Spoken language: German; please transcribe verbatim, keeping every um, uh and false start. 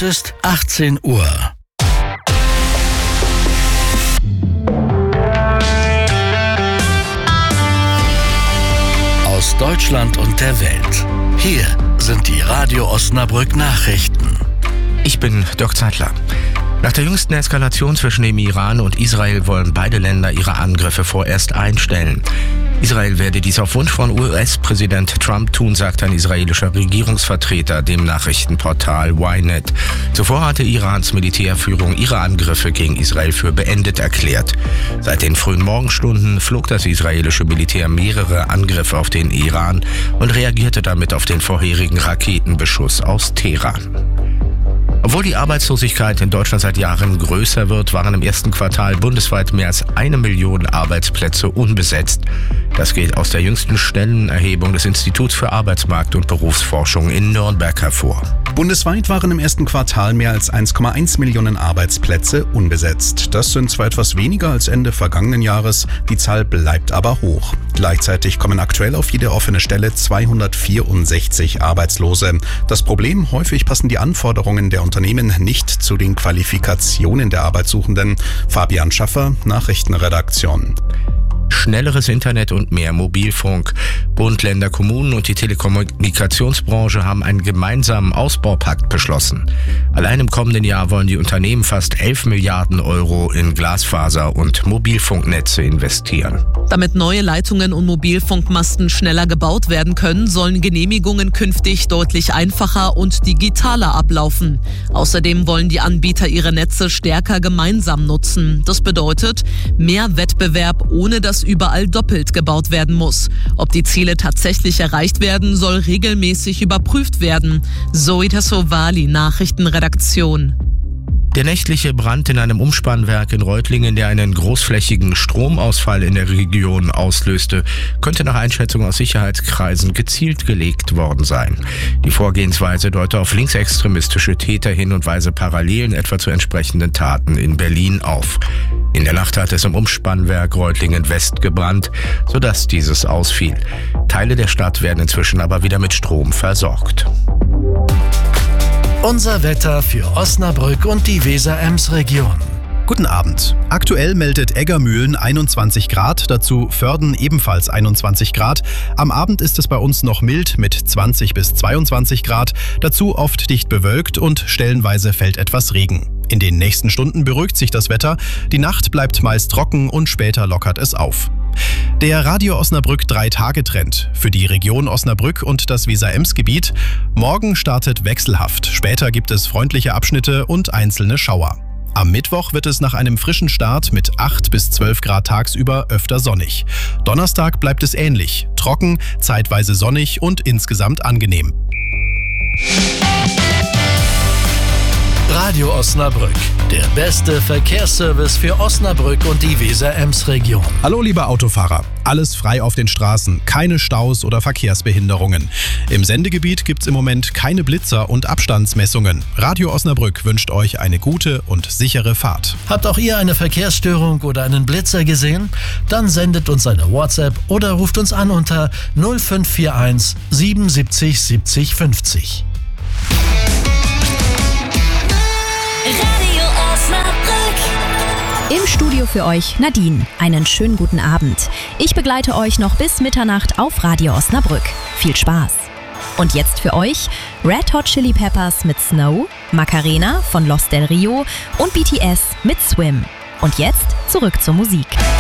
Es ist achtzehn Uhr. Aus Deutschland und der Welt. Hier sind die Radio Osnabrück Nachrichten. Ich bin Dirk Zeitler. Nach der jüngsten Eskalation zwischen dem Iran und Israel wollen beide Länder ihre Angriffe vorerst einstellen. Israel werde dies auf Wunsch von U S-Präsident Trump tun, sagt ein israelischer Regierungsvertreter dem Nachrichtenportal Ynet. Zuvor hatte Irans Militärführung ihre Angriffe gegen Israel für beendet erklärt. Seit den frühen Morgenstunden flog das israelische Militär mehrere Angriffe auf den Iran und reagierte damit auf den vorherigen Raketenbeschuss aus Teheran. Obwohl die Arbeitslosigkeit in Deutschland seit Jahren größer wird, waren im ersten Quartal bundesweit mehr als eine Million Arbeitsplätze unbesetzt. Das geht aus der jüngsten Stellenerhebung des Instituts für Arbeitsmarkt- und Berufsforschung in Nürnberg hervor. Bundesweit waren im ersten Quartal mehr als eins Komma eins Millionen Arbeitsplätze unbesetzt. Das sind zwar etwas weniger als Ende vergangenen Jahres, die Zahl bleibt aber hoch. Gleichzeitig kommen aktuell auf jede offene Stelle zweihundertvierundsechzig Arbeitslose. Das Problem: häufig passen die Anforderungen der Unternehmen nicht zu den Qualifikationen der Arbeitssuchenden. Fabian Schaffer, Nachrichtenredaktion. Schnelleres Internet und mehr Mobilfunk. Bund, Länder, Kommunen und die Telekommunikationsbranche haben einen gemeinsamen Ausbaupakt beschlossen. Allein im kommenden Jahr wollen die Unternehmen fast elf Milliarden Euro in Glasfaser- und Mobilfunknetze investieren. Damit neue Leitungen und Mobilfunkmasten schneller gebaut werden können, sollen Genehmigungen künftig deutlich einfacher und digitaler ablaufen. Außerdem wollen die Anbieter ihre Netze stärker gemeinsam nutzen. Das bedeutet mehr Wettbewerb, ohne dass überall doppelt gebaut werden muss. Ob die Ziele tatsächlich erreicht werden, soll regelmäßig überprüft werden. Zoe Tassovali, Nachrichtenredaktion. Der nächtliche Brand in einem Umspannwerk in Reutlingen, der einen großflächigen Stromausfall in der Region auslöste, könnte nach Einschätzung aus Sicherheitskreisen gezielt gelegt worden sein. Die Vorgehensweise deute auf linksextremistische Täter hin und weise Parallelen etwa zu entsprechenden Taten in Berlin auf. In der Nacht hat es im Umspannwerk Reutlingen West gebrannt, sodass dieses ausfiel. Teile der Stadt werden inzwischen aber wieder mit Strom versorgt. Unser Wetter für Osnabrück und die Weser-Ems-Region. Guten Abend. Aktuell meldet Eggermühlen einundzwanzig Grad, dazu Vörden ebenfalls einundzwanzig Grad. Am Abend ist es bei uns noch mild mit zwanzig bis zweiundzwanzig Grad, dazu oft dicht bewölkt und stellenweise fällt etwas Regen. In den nächsten Stunden beruhigt sich das Wetter, die Nacht bleibt meist trocken und später lockert es auf. Der Radio Osnabrück drei-Tage-Trend für die Region Osnabrück und das Weser-Ems-Gebiet. Morgen startet wechselhaft, später gibt es freundliche Abschnitte und einzelne Schauer. Am Mittwoch wird es nach einem frischen Start mit acht bis zwölf Grad tagsüber öfter sonnig. Donnerstag bleibt es ähnlich, trocken, zeitweise sonnig und insgesamt angenehm. Radio Osnabrück, der beste Verkehrsservice für Osnabrück und die Weser-Ems-Region. Hallo liebe Autofahrer, alles frei auf den Straßen, keine Staus oder Verkehrsbehinderungen. Im Sendegebiet gibt's im Moment keine Blitzer und Abstandsmessungen. Radio Osnabrück wünscht euch eine gute und sichere Fahrt. Habt auch ihr eine Verkehrsstörung oder einen Blitzer gesehen? Dann sendet uns eine WhatsApp oder ruft uns an unter null fünf vier eins siebenundsiebzig siebzig fünfzig. Radio Osnabrück. Im Studio für euch Nadine. Einen schönen guten Abend. Ich begleite euch noch bis Mitternacht auf Radio Osnabrück. Viel Spaß. Und jetzt für euch Red Hot Chili Peppers mit Snow, Macarena von Los Del Rio und B T S mit Swim. Und jetzt zurück zur Musik.